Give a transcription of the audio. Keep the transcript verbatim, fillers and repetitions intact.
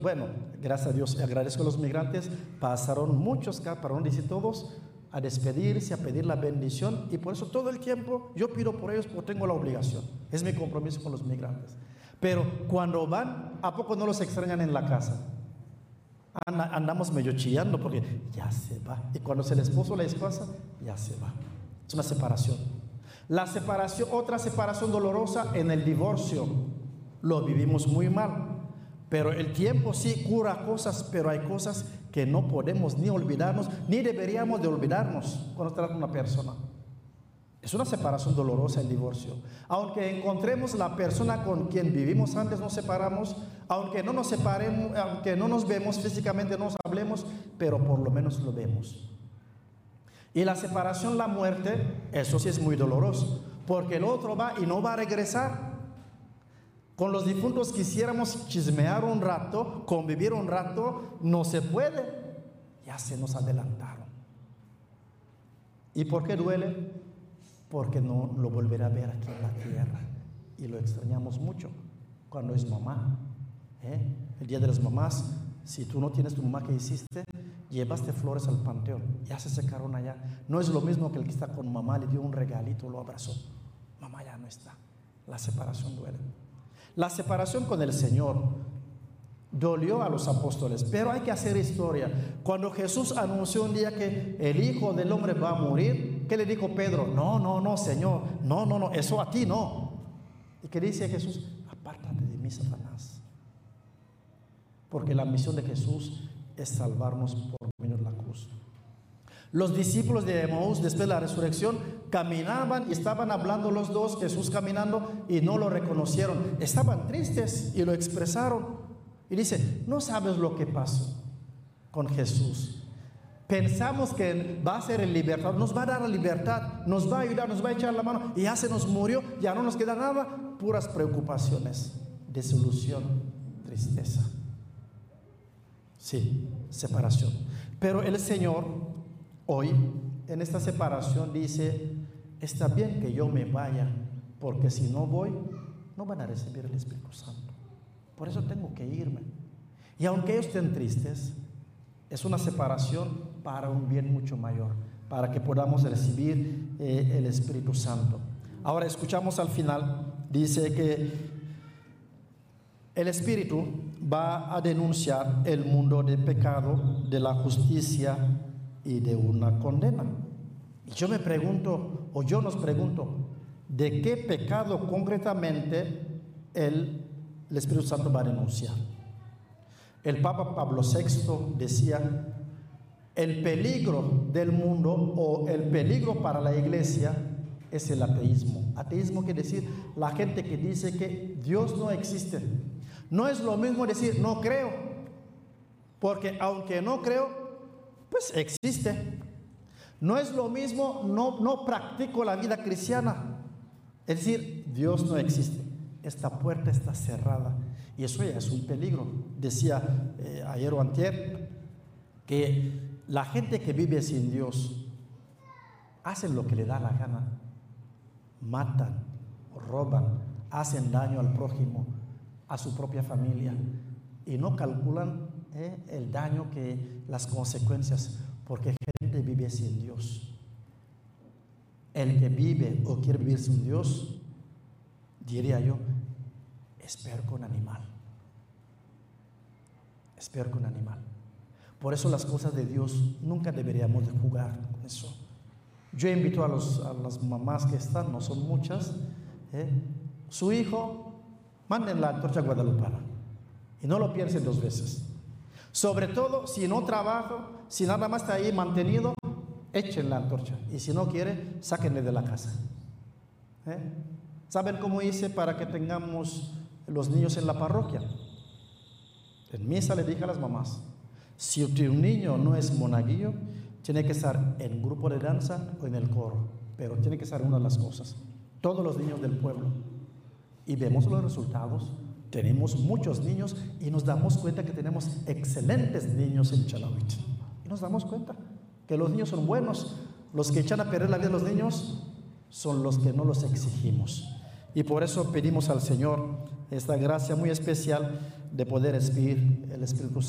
bueno, gracias a Dios, agradezco a los migrantes, pasaron muchos, para no decir todos, a despedirse, a pedir la bendición, y por eso todo el tiempo yo pido por ellos porque tengo la obligación, es mi compromiso con los migrantes. Pero cuando van, ¿a poco no los extrañan en la casa? Andamos medio chillando porque ya se va, y cuando es el esposo o la esposa, ya se va. Es una separación. La separación, otra separación dolorosa en el divorcio, lo vivimos muy mal. Pero el tiempo sí cura cosas, pero hay cosas que no podemos ni olvidarnos, ni deberíamos de olvidarnos cuando trata una persona. Es una separación dolorosa el divorcio. Aunque encontremos la persona con quien vivimos antes, nos separamos, aunque no nos separemos, aunque no nos vemos físicamente, no nos hablemos, pero por lo menos lo vemos. Y la separación, la muerte, eso sí es muy doloroso, porque el otro va y no va a regresar. Con los difuntos quisiéramos chismear un rato, convivir un rato, no se puede. Ya se nos adelantaron. ¿Y por qué duele? Porque no lo volverá a ver aquí en la tierra. Y lo extrañamos mucho cuando es mamá. ¿Eh? El día de las mamás, si tú no tienes tu mamá, ¿qué hiciste? Llevaste flores al panteón, ya se secaron allá. No es lo mismo que el que está con mamá, le dio un regalito, lo abrazó. Mamá ya no está. La separación duele. La separación con el Señor dolió a los apóstoles, pero hay que hacer historia. Cuando Jesús anunció un día que el Hijo del Hombre va a morir, ¿qué le dijo Pedro? No, no, no, Señor, no, no, no, eso a ti no. ¿Y qué dice Jesús? Apártate de mí, Satanás. Porque la misión de Jesús es salvarnos por medio de la cruz. Los discípulos de Emaús, después de la resurrección, caminaban y estaban hablando los dos, Jesús caminando, y no lo reconocieron. Estaban tristes y lo expresaron. Y dice, no sabes lo que pasó con Jesús. Pensamos que va a ser el libertador, nos va a dar la libertad, nos va a ayudar, nos va a echar la mano, y ya se nos murió, ya no nos queda nada, puras preocupaciones, desilusión, tristeza. Sí, separación. Pero el Señor hoy, en esta separación, dice, está bien que yo me vaya, porque si no voy, no van a recibir el Espíritu Santo. Por eso tengo que irme. Y aunque ellos estén tristes, es una separación para un bien mucho mayor, para que podamos recibir eh, el Espíritu Santo. Ahora escuchamos al final, dice que el Espíritu va a denunciar el mundo de pecado, de la justicia y de una condena. Y yo me pregunto, o yo nos pregunto, ¿de qué pecado concretamente el, el Espíritu Santo va a denunciar? El Papa Pablo sexto decía, el peligro del mundo o el peligro para la iglesia es el ateísmo. Ateísmo quiere decir la gente que dice que Dios no existe. No es lo mismo decir no creo, porque aunque no creo, pues existe. No es lo mismo no, no practico la vida cristiana, es decir, Dios no existe. Esta puerta está cerrada y eso ya es un peligro. Decía eh, ayer o antier que la gente que vive sin Dios hacen lo que le da la gana, matan, roban, hacen daño al prójimo, a su propia familia, y no calculan eh, el daño, que las consecuencias, porque gente vive sin Dios. El que vive o quiere vivir sin Dios, diría yo, es peor que un animal. Es peor que un animal. Por eso las cosas de Dios nunca deberíamos de jugar con eso. Yo invito a, los, a las mamás que están, no son muchas, ¿eh? Su hijo, manden la antorcha guadalupana y no lo piensen dos veces. Sobre todo si no trabaja, si nada más está ahí mantenido, echen la antorcha, y si no quiere, sáquenle de la casa. ¿Eh? ¿Saben cómo hice para que tengamos los niños en la parroquia? En misa le dije a las mamás, si un niño no es monaguillo, tiene que estar en grupo de danza o en el coro, pero tiene que ser una de las cosas. Todos los niños del pueblo. Y vemos los resultados. Tenemos muchos niños y nos damos cuenta que tenemos excelentes niños en Chalahuite. Y nos damos cuenta que los niños son buenos. Los que echan a perder la vida de los niños son los que no los exigimos. Y por eso pedimos al Señor esta gracia muy especial de poder recibir el Espíritu Santo.